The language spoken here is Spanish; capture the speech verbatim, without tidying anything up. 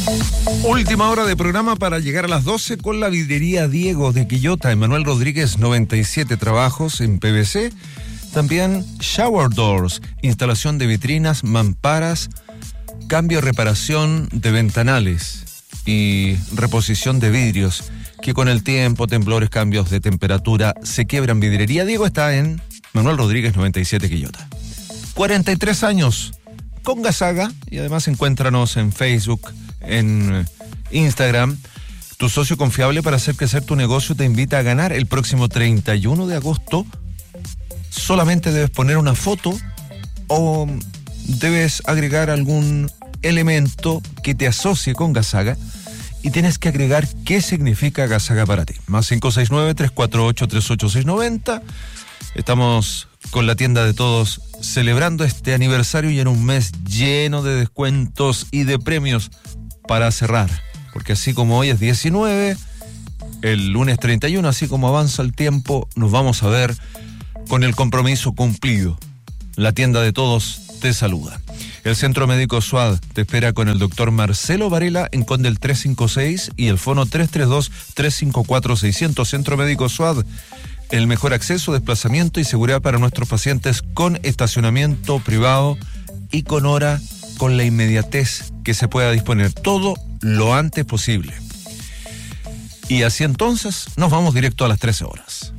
Última hora de programa para llegar a las doce con la vidriería Diego de Quillota. Emanuel Rodríguez, noventa y siete trabajos en P V C. También Shower Doors, instalación de vitrinas, mamparas, cambio, reparación de ventanales y reposición de vidrios que con el tiempo, temblores, cambios de temperatura se quiebran. Vidriería Diego está en Manuel Rodríguez, noventa y siete Quillota. cuarenta y tres años con Gasaga, y además encuéntranos en Facebook, en Instagram. Tu socio confiable para hacer crecer tu negocio te invita a ganar el próximo treinta y uno de agosto. Solamente debes poner una foto o debes agregar algún elemento que te asocie con Gasaga y tienes que agregar qué significa Gasaga para ti. Más cinco seis nueve, tres cuatro ocho, tres ocho seis nueve cero. Estamos con la tienda de todos celebrando este aniversario y en un mes lleno de descuentos y de premios para cerrar, porque así como hoy es diecinueve, el lunes treinta y uno, así como avanza el tiempo, nos vamos a ver con el compromiso cumplido. La tienda de todos te saluda. El Centro Médico SUAD te espera con el doctor Marcelo Varela en Conde el trescientos cincuenta y seis y el fono tres tres dos, tres cinco cuatro, seis cero cero. Centro Médico SUAD, el mejor acceso, desplazamiento y seguridad para nuestros pacientes, con estacionamiento privado y con hora, con la inmediatez que se pueda disponer, todo lo antes posible. Y así entonces nos vamos directo a las trece horas.